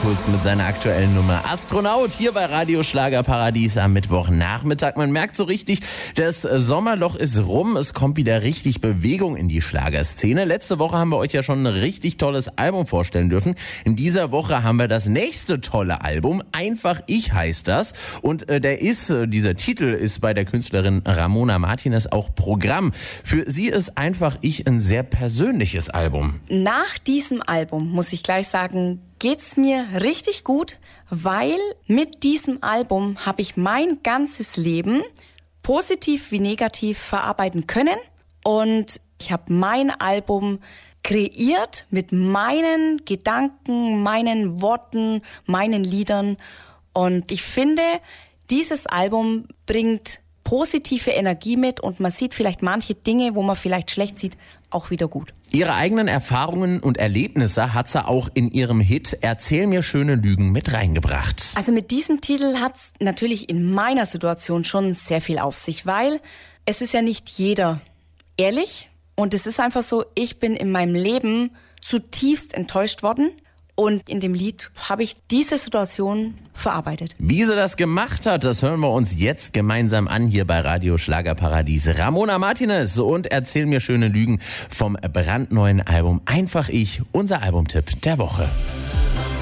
Markus mit seiner aktuellen Nummer Astronaut hier bei Radio Schlagerparadies am Mittwochnachmittag. Man merkt so richtig, das Sommerloch ist rum. Es kommt wieder richtig Bewegung in die Schlagerszene. Letzte Woche haben wir euch ja schon ein richtig tolles Album vorstellen dürfen. In dieser Woche haben wir das nächste tolle Album. Einfach ich heißt das. Und dieser Titel ist bei der Künstlerin Ramona Martinez auch Programm. Für sie ist Einfach ich ein sehr persönliches Album. Nach diesem Album, muss ich gleich sagen, geht's mir richtig gut, weil mit diesem Album habe ich mein ganzes Leben positiv wie negativ verarbeiten können. Und ich habe mein Album kreiert mit meinen Gedanken, meinen Worten, meinen Liedern. Und ich finde, dieses Album bringt positive Energie mit und man sieht vielleicht manche Dinge, wo man vielleicht schlecht sieht, auch wieder gut. Ihre eigenen Erfahrungen und Erlebnisse hat sie auch in ihrem Hit Erzähl mir schöne Lügen mit reingebracht. Also mit diesem Titel hat's natürlich in meiner Situation schon sehr viel auf sich, weil es ist ja nicht jeder ehrlich und es ist einfach so, ich bin in meinem Leben zutiefst enttäuscht worden. Und in dem Lied habe ich diese Situation verarbeitet. Wie sie das gemacht hat, das hören wir uns jetzt gemeinsam an hier bei Radio Schlagerparadies. Ramona Martinez und Erzähl mir schöne Lügen vom brandneuen Album Einfach ich, unser Albumtipp der Woche.